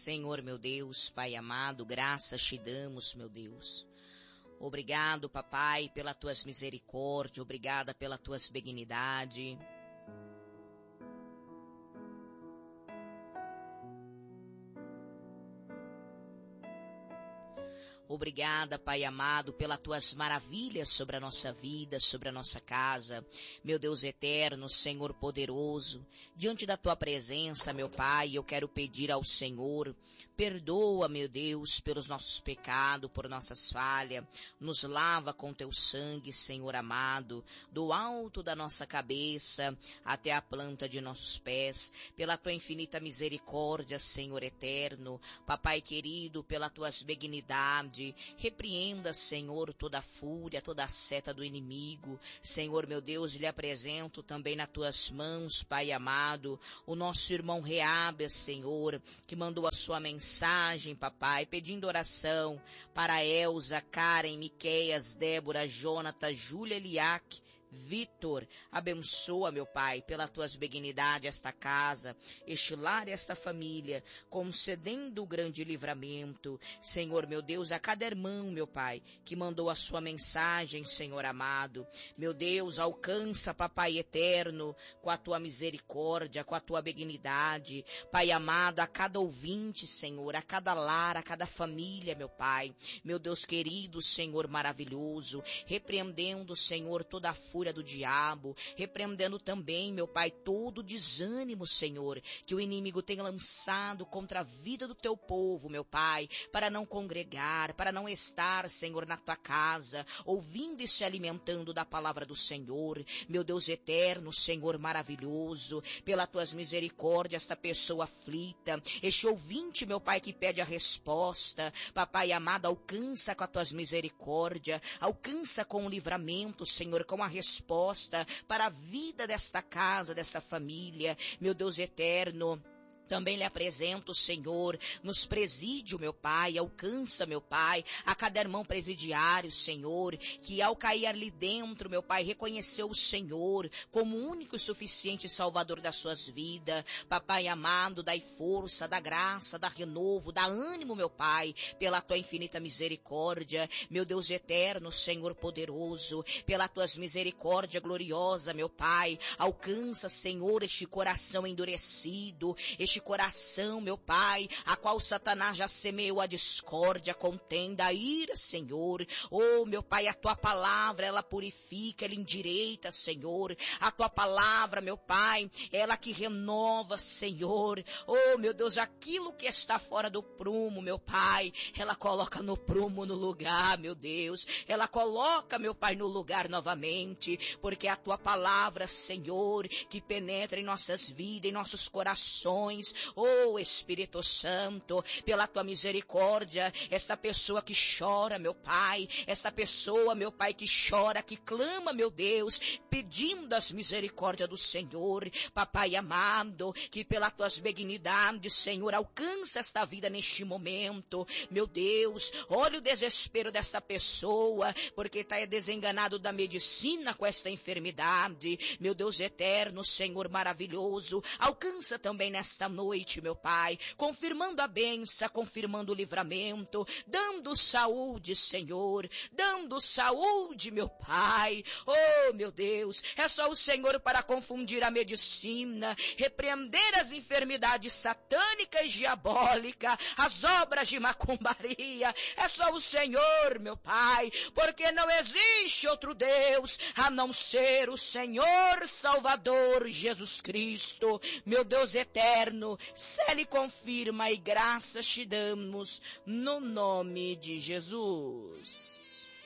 Senhor, meu Deus, Pai amado, graças te damos, meu Deus. Obrigado, papai, pelas tuas misericórdias, obrigada pela tuas benignidade. Obrigada, Pai amado, pelas tuas maravilhas sobre a nossa vida, sobre a nossa casa. Meu Deus eterno, Senhor poderoso, diante da tua presença, meu Pai, eu quero pedir ao Senhor, perdoa, meu Deus, pelos nossos pecados, por nossas falhas, nos lava com teu sangue, Senhor amado, do alto da nossa cabeça até a planta de nossos pés, pela tua infinita misericórdia, Senhor eterno, Papai querido, pelas tuas benignidades. Repreenda, Senhor, toda a fúria, toda a seta do inimigo. Senhor, meu Deus, lhe apresento também nas tuas mãos, Pai amado, o nosso irmão Reabe, Senhor, que mandou a sua mensagem, papai, pedindo oração para Elza, Karen, Miqueias, Débora, Jonatas, Júlia, Eliaque, Vitor. Abençoa, meu Pai, pela tuas benignidades esta casa, este lar, esta família, concedendo o grande livramento. Senhor, meu Deus, a cada irmão, meu Pai, que mandou a sua mensagem, Senhor amado. Meu Deus, alcança, Papai eterno, com a tua misericórdia, com a tua benignidade. Pai amado, a cada ouvinte, Senhor, a cada lar, a cada família, meu Pai. Meu Deus querido, Senhor maravilhoso, repreendendo, Senhor, toda a fúria do diabo, repreendendo também, meu Pai, todo o desânimo, Senhor, que o inimigo tem lançado contra a vida do teu povo, meu Pai, para não congregar, para não estar, Senhor, na tua casa, ouvindo e se alimentando da palavra do Senhor. Meu Deus eterno, Senhor maravilhoso, pelas tuas misericórdias, esta pessoa aflita, este ouvinte, meu Pai, que pede a resposta, Papai amado, alcança com as tuas misericórdias, alcança com o livramento, Senhor, com a resposta para a vida desta casa, desta família. Meu Deus eterno, também lhe apresento, Senhor, nos presídios, meu Pai, alcança, meu Pai, a cada irmão presidiário, Senhor, que ao cair ali dentro, meu Pai, reconheceu o Senhor como o único e suficiente Salvador das suas vidas. Papai amado, dai força, dá graça, dá renovo, dá ânimo, meu Pai, pela tua infinita misericórdia. Meu Deus eterno, Senhor poderoso, pela tuas misericórdia gloriosa, meu Pai, alcança, Senhor, este coração endurecido, este coração, meu Pai, a qual Satanás já semeou a discórdia, a contenda, a ira, Senhor. Oh, meu Pai, a tua palavra, ela purifica, ela endireita, Senhor. A tua palavra, meu Pai, ela que renova, Senhor. Oh, meu Deus, aquilo que está fora do prumo, meu Pai, ela coloca no prumo no lugar, meu Deus. Ela coloca, meu Pai, no lugar novamente, porque a tua palavra, Senhor, que penetra em nossas vidas, em nossos corações. Oh, Espírito Santo, pela tua misericórdia, esta pessoa que chora, meu Pai, esta pessoa, meu Pai, que chora, que clama, meu Deus, pedindo as misericórdias do Senhor, Papai amado, que pela tuas benignidades, Senhor, alcança esta vida neste momento, meu Deus, olha o desespero desta pessoa, porque está desenganado da medicina com esta enfermidade, meu Deus eterno, Senhor maravilhoso, alcança também nesta noite, meu Pai, confirmando a bênção, confirmando o livramento, dando saúde, Senhor, dando saúde, meu Pai. Oh, meu Deus, é só o Senhor para confundir a medicina, repreender as enfermidades satânicas e diabólicas, as obras de macumbaria. É só o Senhor, meu Pai, porque não existe outro Deus a não ser o Senhor Salvador Jesus Cristo, meu Deus eterno. Sele confirma e graças te damos no nome de Jesus.